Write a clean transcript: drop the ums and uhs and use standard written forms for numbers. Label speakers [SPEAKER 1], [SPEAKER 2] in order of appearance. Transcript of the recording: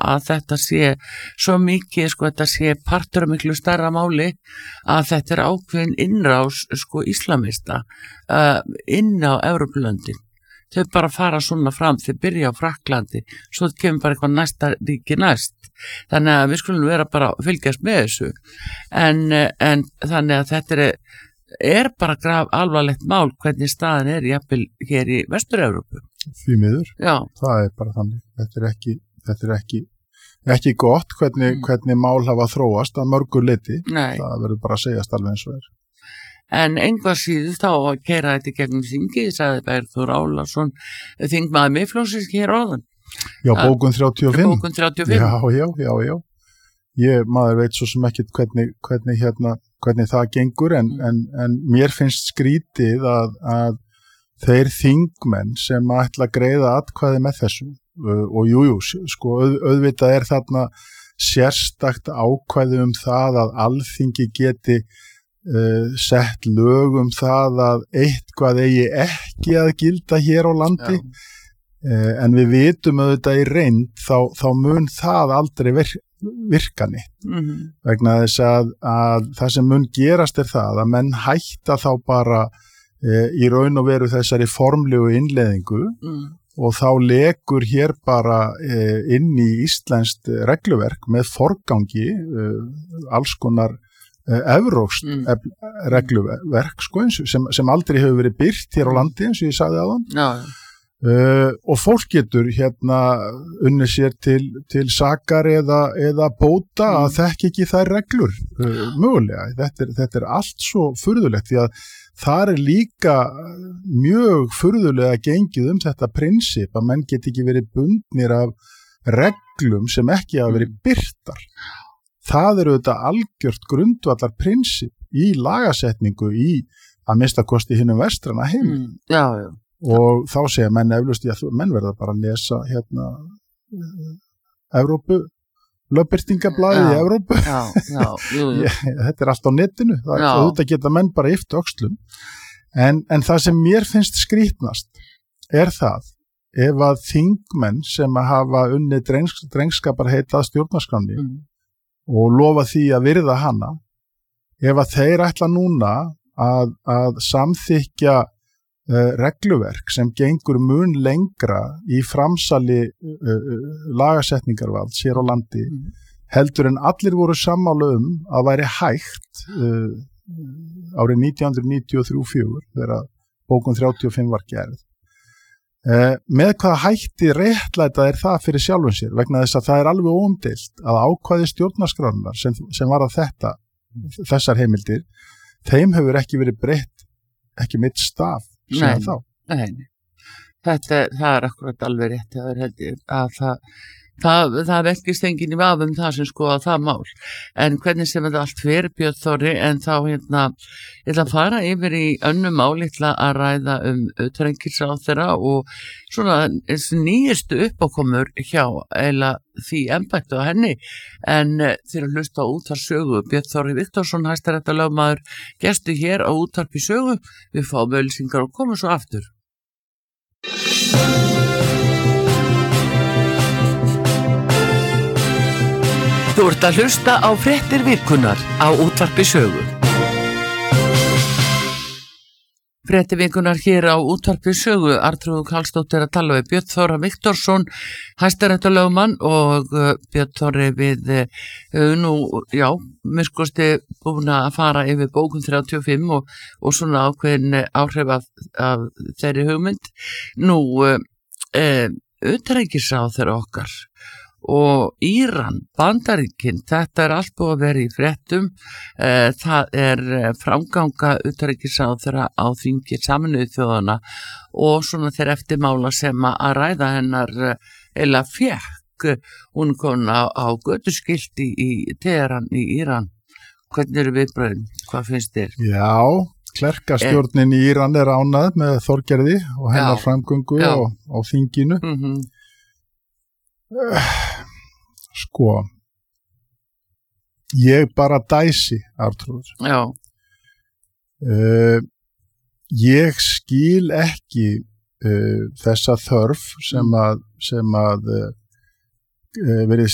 [SPEAKER 1] að þetta sé svo mikið, sko, þetta sé partur af miklu stærra máli að þetta ákveðin innrás, sko, islamista inn á Evrópulöndin. Þau bara fara svona fram, þau byrja á Frakklandi, svo kemur bara eitthvað næsta ríki næst. Þannig að við skulum vera bara að fylgjast með þessu. En þannig að þetta er bara graf alvarlegt mál hvernig staðan jafnvel hér í Vestur-Evrópu.
[SPEAKER 2] Því miður.
[SPEAKER 1] Já. Það
[SPEAKER 2] bara þannig. Þetta er ekki gott hvernig mál hafa þróast að mörgu leyti.
[SPEAKER 1] Nei.
[SPEAKER 2] Það verður bara að segjast alveg eins og er.
[SPEAKER 1] En einhvað síður þá að keyra þetta gegnum þingið, sagði Bergþór Ólason, þingmaður Miðflokksins hér áðan.
[SPEAKER 2] Já, bókun 35.
[SPEAKER 1] Bókun 35.
[SPEAKER 2] Já. Maður veit svo sem ekkert hvernig það gengur, en mér finnst skrítið að þeir þingmenn sem ætla að greiða atkvæði með þessu, og sko, auðvitað þarna sérstakt ákvæði það að Alþingi geti sett lög það að eitthvað eigi ekki að gilda hér á landi. En við vitum auðvitað í reynd þá mun það aldrei virka neitt. Vegna þess að það sem mun gerast það að menn hætta þá bara í raun og veru þessari formlegu innleiðingu og þá lekur hér bara inn í íslenskt regluverk með forgangi alls konar evrópskt regluverk, sko, sem aldrei hefur verið birt hér á landi, eins og ég sagði áðan. Og fólk getur unnið sér til sakar eða bóta að þekki ekki þær reglur mögulega. Þetta allt svo furðulegt, því að þar líka mjög furðulega gengið þetta prinsip að menn get ekki verið bundnir af reglum sem ekki hafa verið birtar. Það þetta algjört grundvallar prinsip í lagasetningu í að minnstakosti hinum vestrana heim.
[SPEAKER 1] Já.
[SPEAKER 2] Og þá segja menn eflaust að menn verða bara að lesa Evrópu, lögbirtingablaðið í Evrópu. Þetta allt á netinu. Það geta menn bara yftu öxlum. En það sem mér finnst skrítnast það ef að þingmenn sem hafa unnið drengskaparheit að stjórnarskránni og lofa því að virða hana, ef að þeir ætla núna að samþykkja regluverk sem gengur mun lengra í framsali lagasetningarvalds hér á landi, heldur en allir voru sammála að væri hægt árið 1993-4 þegar bókun 35 var gerð. Með hvaða hætti réttlæta það fyrir sjálfum sér, vegna þess að það alveg óumdeilt að ákvæði stjórnarskrárinnar sem var að þessar heimildir, þeim hefur ekki verið breytt, ekki mitt staf sem þá.
[SPEAKER 1] Nei. Það akkurat alveg rétt að það velkist enginn í vafa það sem skoða það mál. En hvernig sem þetta allt fyrir, Björn Þorri, en þá ég ætla að fara yfir í önnum mál, ég ætla að ræða utanríkisráðherra og svona nýjustu uppákomur hjá því embættu á henni, en þeir að hlusta á útvarpssögu. Björn Þorri Viktorsson, hæstaréttarlögmaður, gestu hér á útvarpi sögu. Við fáum auglýsingar og komum svo aftur. Þú ert að hlusta á fréttir vikunnar á útvarpi sögu. Fréttir vikunnar hér á útvarpi sögu. Arnþrúður Karlsdóttir að tala við Björn Þorra Viktorsson, hæstaréttarlögmann, og Björn Þorri við minnskosti búin að fara yfir bókun 35 og svona ákveðin áhrif af þeirri hugmynd. Utanríkisráðherra okkar og Íran, Bandaríkin, þetta allt búið að vera í fréttum. Það framganga utanríkisráðherra á þingi Sameinuðu þjóðanna og svona þeir eftirmála sem að ræða hennar fékk. Hún kom á götuskilti í Teheran í Íran. Hvernig eru viðbrögðin? Hvað finnst þér?
[SPEAKER 2] Já, klerkastjórnin í Íran ánægð með Þorgerði og hennar framgöngu á þinginu. Sko, ég bara dæsi, Arnþrúður. Ég skil ekki þessa þörf sem að virðist